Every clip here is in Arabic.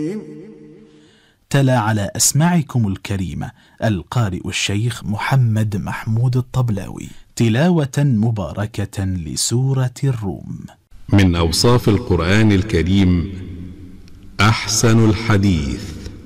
تلا على أسماعكم الكريمة القارئ الشيخ محمد محمود الطبلاوي تلاوة مباركة لسورة الروم. من أوصاف القرآن الكريم أحسن الحديث.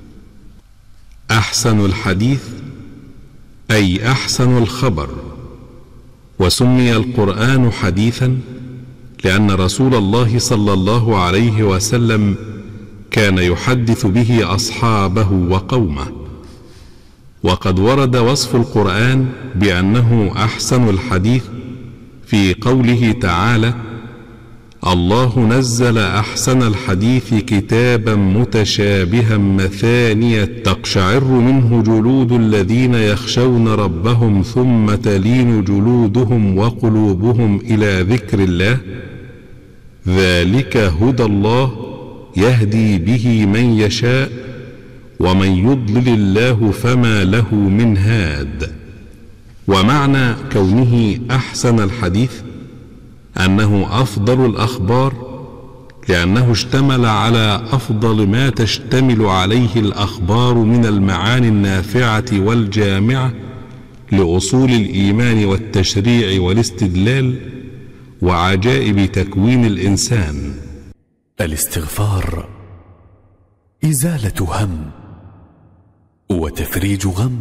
أحسن الحديث أي أحسن الخبر. وسمي القرآن حديثا لأن رسول الله صلى الله عليه وسلم كان يحدث به أصحابه وقومه. وقد ورد وصف القرآن بأنه أحسن الحديث في قوله تعالى: الله نزل أحسن الحديث كتابا متشابها مثانية تقشعر منه جلود الذين يخشون ربهم ثم تلين جلودهم وقلوبهم إلى ذكر الله، ذلك هدى الله يهدي به من يشاء ومن يضلل الله فما له من هاد. ومعنى كونه أحسن الحديث أنه أفضل الأخبار، لأنه اشتمل على أفضل ما تشتمل عليه الأخبار من المعاني النافعة والجامعة لأصول الإيمان والتشريع والاستدلال وعجائب تكوين الإنسان. الاستغفار إزالة هم وتفريج غم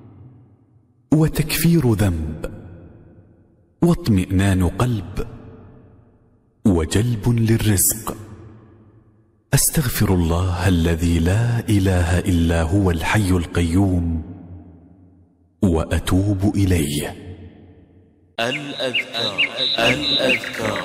وتكفير ذنب واطمئنان قلب وجلب للرزق. أستغفر الله الذي لا إله إلا هو الحي القيوم وأتوب إليه. الأذكار